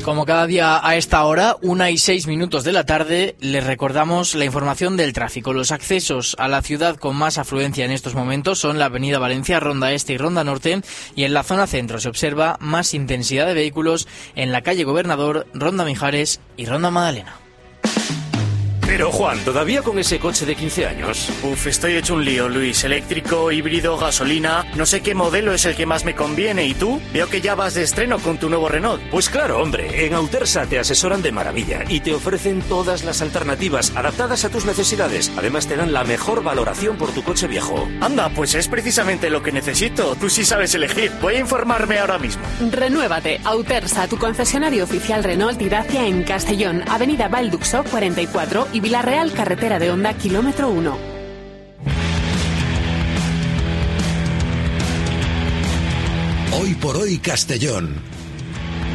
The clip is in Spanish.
Como cada día a esta hora, 1:06 de la tarde, les recordamos la información del tráfico. Los accesos a la ciudad con más afluencia en estos momentos son la Avenida Valencia, Ronda Este y Ronda Norte, y en la zona centro se observa más intensidad de vehículos en la calle Gobernador, Ronda Mijares y Ronda Madalena. Pero Juan, ¿todavía con ese coche de 15 años? Estoy hecho un lío, Luis. Eléctrico, híbrido, gasolina... No sé qué modelo es el que más me conviene. ¿Y tú? Veo que ya vas de estreno con tu nuevo Renault. Pues claro, hombre. En Autersa te asesoran de maravilla y te ofrecen todas las alternativas adaptadas a tus necesidades. Además te dan la mejor valoración por tu coche viejo. Anda, pues es precisamente lo que necesito. Tú sí sabes elegir. Voy a informarme ahora mismo. Renuévate. Autersa, tu concesionario oficial Renault y Dacia en Castellón, Avenida Valduxo 44 y Villarreal, carretera de Honda, kilómetro 1. Hoy por hoy Castellón.